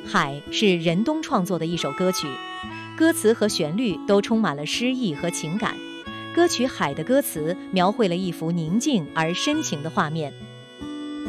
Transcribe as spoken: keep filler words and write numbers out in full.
海是任东创作的一首歌曲，歌词和旋律都充满了诗意和情感。歌曲《海》的歌词描绘了一幅宁静而深情的画面，